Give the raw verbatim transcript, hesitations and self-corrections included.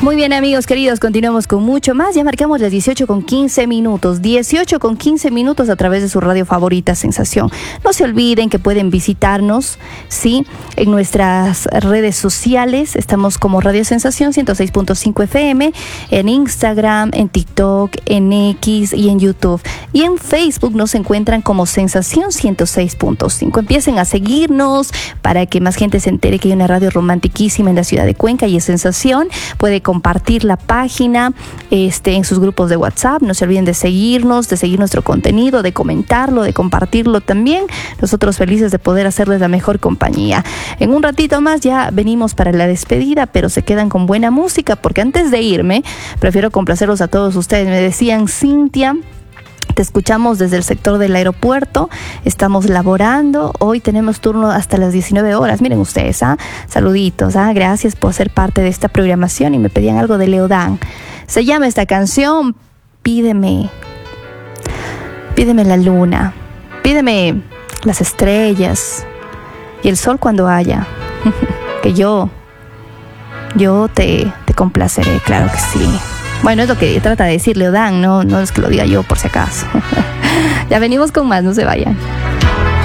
Muy bien, amigos queridos, continuamos con mucho más. Ya marcamos las dieciocho con quince minutos. dieciocho con quince minutos a través de su radio favorita, Sensación. No se olviden que pueden visitarnos, ¿sí? En nuestras redes sociales. Estamos como Radio Sensación ciento seis punto cinco F M, en Instagram, en TikTok, en X y en YouTube. Y en Facebook nos encuentran como Sensación ciento seis punto cinco. Empiecen a seguirnos para que más gente se entere que hay una radio romantiquísima en la ciudad de Cuenca y es Sensación. Puede compartir la página este, en sus grupos de WhatsApp. No se olviden de seguirnos, de seguir nuestro contenido, de comentarlo, de compartirlo también. Nosotros felices de poder hacerles la mejor compañía. En un ratito más ya venimos para la despedida, pero se quedan con buena música porque antes de irme, prefiero complacerlos a todos ustedes. Me decían, Cintia, te escuchamos desde el sector del aeropuerto, estamos laborando, hoy tenemos turno hasta las diecinueve horas, miren ustedes, ¿ah? Saluditos, ¿ah? Gracias por ser parte de esta programación y me pedían algo de Leodán. Se llama esta canción, Pídeme, pídeme la luna, pídeme las estrellas y el sol cuando haya, que yo, yo te, te complaceré, claro que sí. Bueno, es lo que trata de decir Leodán, no, no es que lo diga yo por si acaso. Ya venimos con más, no se vayan.